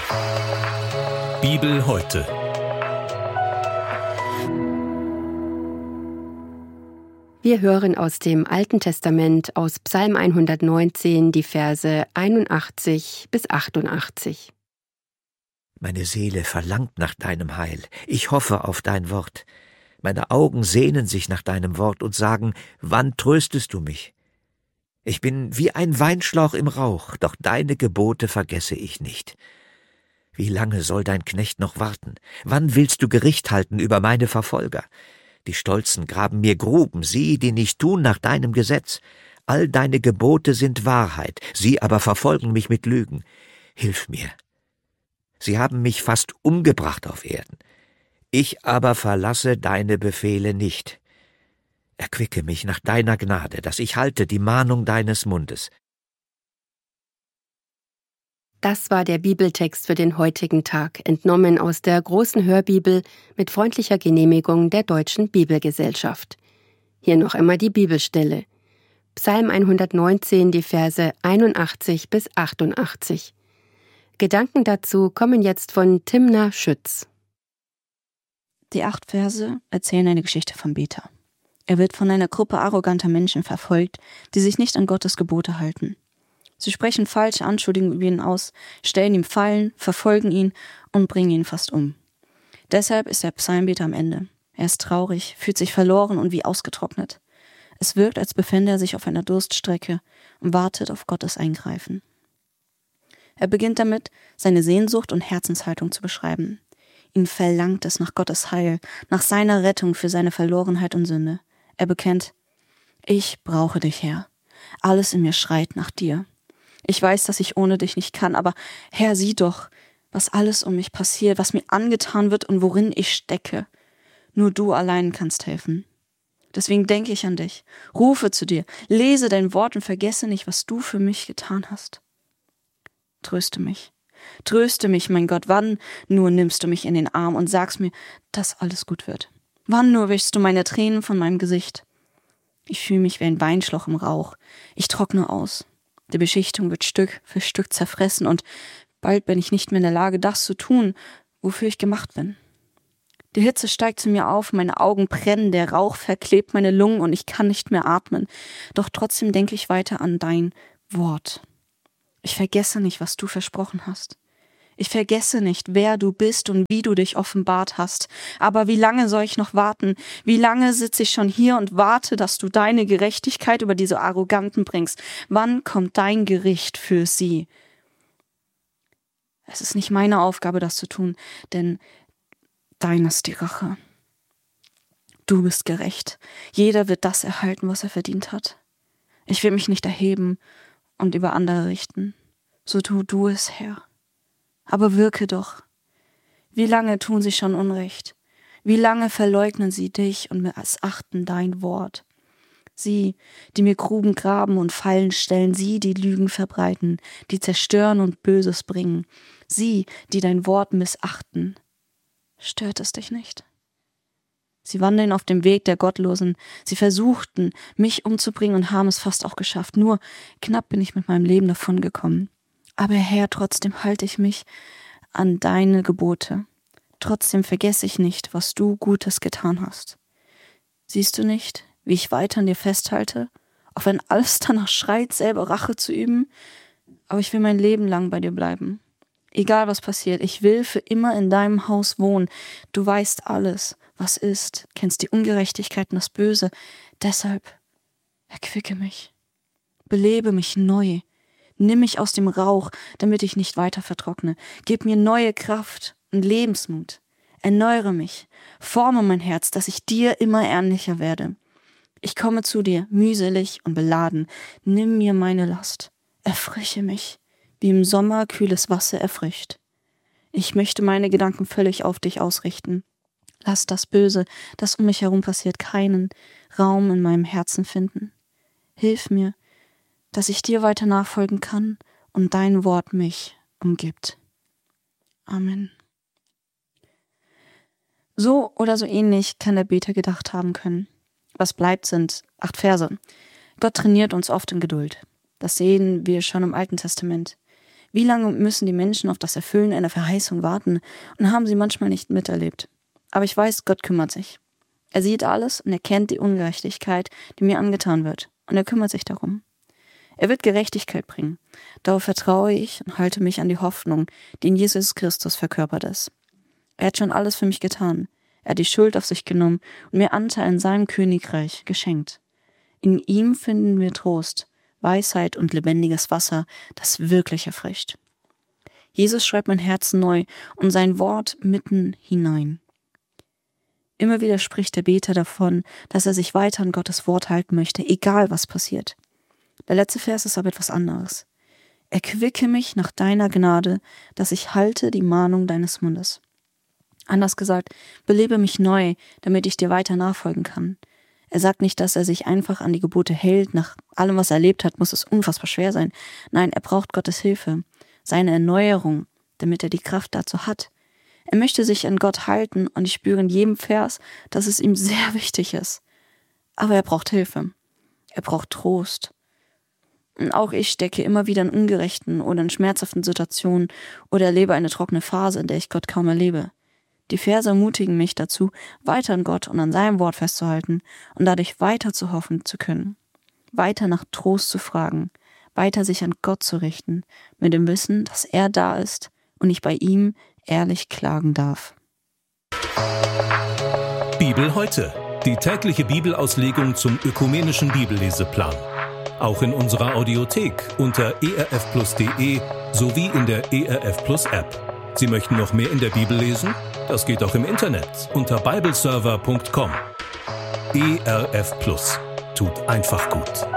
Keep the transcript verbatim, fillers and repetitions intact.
Bibel heute. Wir hören aus dem Alten Testament, aus Psalm hundertneunzehn, die Verse einundachtzig bis achtundachtzig. Meine Seele verlangt nach deinem Heil. Ich hoffe auf dein Wort. Meine Augen sehnen sich nach deinem Wort und sagen, wann tröstest du mich? Ich bin wie ein Weinschlauch im Rauch, doch deine Gebote vergesse ich nicht. Wie lange soll dein Knecht noch warten? Wann willst du Gericht halten über meine Verfolger? Die Stolzen graben mir Gruben, sie, die nicht tun nach deinem Gesetz. All deine Gebote sind Wahrheit, sie aber verfolgen mich mit Lügen. Hilf mir. Sie haben mich fast umgebracht auf Erden. Ich aber verlasse deine Befehle nicht. Erquicke mich nach deiner Gnade, dass ich halte die Mahnung deines Mundes. Das war der Bibeltext für den heutigen Tag, entnommen aus der großen Hörbibel mit freundlicher Genehmigung der Deutschen Bibelgesellschaft. Hier noch einmal die Bibelstelle. Psalm hundertneunzehn, die Verse einundachtzig bis achtundachtzig. Gedanken dazu kommen jetzt von Timna Schütz. Die acht Verse erzählen eine Geschichte vom Beter. Er wird von einer Gruppe arroganter Menschen verfolgt, die sich nicht an Gottes Gebote halten. Sie sprechen falsche Anschuldigungen über ihn aus, stellen ihm Fallen, verfolgen ihn und bringen ihn fast um. Deshalb ist der Psalmbeter am Ende. Er ist traurig, fühlt sich verloren und wie ausgetrocknet. Es wirkt, als befände er sich auf einer Durststrecke und wartet auf Gottes Eingreifen. Er beginnt damit, seine Sehnsucht und Herzenshaltung zu beschreiben. Ihn verlangt es nach Gottes Heil, nach seiner Rettung für seine Verlorenheit und Sünde. Er bekennt, ich brauche dich, Herr. Alles in mir schreit nach dir. Ich weiß, dass ich ohne dich nicht kann, aber Herr, sieh doch, was alles um mich passiert, was mir angetan wird und worin ich stecke. Nur du allein kannst helfen. Deswegen denke ich an dich, rufe zu dir, lese dein Wort und vergesse nicht, was du für mich getan hast. Tröste mich, tröste mich, mein Gott, wann nur nimmst du mich in den Arm und sagst mir, dass alles gut wird? Wann nur wischst du meine Tränen von meinem Gesicht? Ich fühle mich wie ein Weinschlauch im Rauch, ich trockne aus. Die Beschichtung wird Stück für Stück zerfressen und bald bin ich nicht mehr in der Lage, das zu tun, wofür ich gemacht bin. Die Hitze steigt zu mir auf, meine Augen brennen, der Rauch verklebt meine Lungen und ich kann nicht mehr atmen. Doch trotzdem denke ich weiter an dein Wort. Ich vergesse nicht, was du versprochen hast. Ich vergesse nicht, wer du bist und wie du dich offenbart hast. Aber wie lange soll ich noch warten? Wie lange sitze ich schon hier und warte, dass du deine Gerechtigkeit über diese Arroganten bringst? Wann kommt dein Gericht für sie? Es ist nicht meine Aufgabe, das zu tun, denn dein ist die Rache. Du bist gerecht. Jeder wird das erhalten, was er verdient hat. Ich will mich nicht erheben und über andere richten. So tu du es, Herr. Aber wirke doch. Wie lange tun sie schon Unrecht? Wie lange verleugnen sie dich und missachten dein Wort? Sie, die mir Gruben graben und Fallen stellen, sie, die Lügen verbreiten, die zerstören und Böses bringen, sie, die dein Wort missachten. Stört es dich nicht? Sie wandeln auf dem Weg der Gottlosen. Sie versuchten, mich umzubringen und haben es fast auch geschafft. Nur knapp bin ich mit meinem Leben davongekommen. Aber Herr, trotzdem halte ich mich an deine Gebote. Trotzdem vergesse ich nicht, was du Gutes getan hast. Siehst du nicht, wie ich weiter an dir festhalte, auch wenn alles danach schreit, selber Rache zu üben? Aber ich will mein Leben lang bei dir bleiben. Egal was passiert, ich will für immer in deinem Haus wohnen. Du weißt alles, was ist, kennst die Ungerechtigkeit und das Böse. Deshalb erquicke mich, belebe mich neu. Nimm mich aus dem Rauch, damit ich nicht weiter vertrockne. Gib mir neue Kraft und Lebensmut. Erneuere mich, forme mein Herz, dass ich dir immer ähnlicher werde. Ich komme zu dir, mühselig und beladen. Nimm mir meine Last. Erfrische mich, wie im Sommer kühles Wasser erfrischt. Ich möchte meine Gedanken völlig auf dich ausrichten. Lass das Böse, das um mich herum passiert, keinen Raum in meinem Herzen finden. Hilf mir, dass ich dir weiter nachfolgen kann und dein Wort mich umgibt. Amen. So oder so ähnlich kann der Beter gedacht haben können. Was bleibt, sind acht Verse. Gott trainiert uns oft in Geduld. Das sehen wir schon im Alten Testament. Wie lange müssen die Menschen auf das Erfüllen einer Verheißung warten und haben sie manchmal nicht miterlebt? Aber ich weiß, Gott kümmert sich. Er sieht alles und er kennt die Ungerechtigkeit, die mir angetan wird. Und er kümmert sich darum. Er wird Gerechtigkeit bringen. Darauf vertraue ich und halte mich an die Hoffnung, die in Jesus Christus verkörpert ist. Er hat schon alles für mich getan. Er hat die Schuld auf sich genommen und mir Anteil in seinem Königreich geschenkt. In ihm finden wir Trost, Weisheit und lebendiges Wasser, das wirklich erfrischt. Jesus schreibt mein Herz neu und sein Wort mitten hinein. Immer wieder spricht der Beter davon, dass er sich weiter an Gottes Wort halten möchte, egal was passiert. Der letzte Vers ist aber etwas anderes. Erquicke mich nach deiner Gnade, dass ich halte die Mahnung deines Mundes. Anders gesagt, belebe mich neu, damit ich dir weiter nachfolgen kann. Er sagt nicht, dass er sich einfach an die Gebote hält. Nach allem, was er erlebt hat, muss es unfassbar schwer sein. Nein, er braucht Gottes Hilfe, seine Erneuerung, damit er die Kraft dazu hat. Er möchte sich an Gott halten und ich spüre in jedem Vers, dass es ihm sehr wichtig ist. Aber er braucht Hilfe. Er braucht Trost. Und auch ich stecke immer wieder in ungerechten oder in schmerzhaften Situationen oder erlebe eine trockene Phase, in der ich Gott kaum erlebe. Die Verse ermutigen mich dazu, weiter an Gott und an seinem Wort festzuhalten und dadurch weiter zu hoffen zu können. Weiter nach Trost zu fragen, weiter sich an Gott zu richten, mit dem Wissen, dass er da ist und ich bei ihm ehrlich klagen darf. Bibel heute. Die tägliche Bibelauslegung zum ökumenischen Bibelleseplan. Auch in unserer Audiothek unter e r f plus punkt d e sowie in der E R F Plus App. Sie möchten noch mehr in der Bibel lesen? Das geht auch im Internet unter bibleserver punkt com. E R F Plus tut einfach gut.